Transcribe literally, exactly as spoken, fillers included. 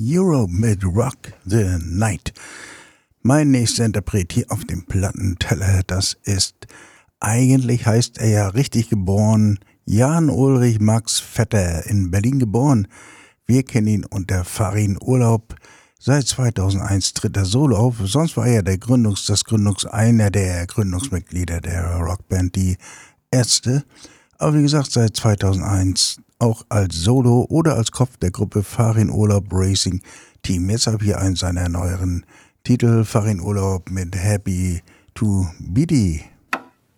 Europe mit Rock the Night. Mein nächster Interpret hier auf dem Plattenteller, das ist, eigentlich heißt er ja richtig geboren, Jan Ulrich Max Vetter, in Berlin geboren. Wir kennen ihn unter Farin Urlaub. Seit zweitausendeins tritt er solo auf, sonst war er der Gründungs-, das Gründungs-, einer der Gründungsmitglieder der Rockband Die Ärzte. Aber wie gesagt, seit zweitausendeins auch als Solo oder als Kopf der Gruppe Farin Urlaub Racing Team. Jetzt habe ich hier einen seiner neueren Titel, Farin Urlaub mit Happy to Be Die.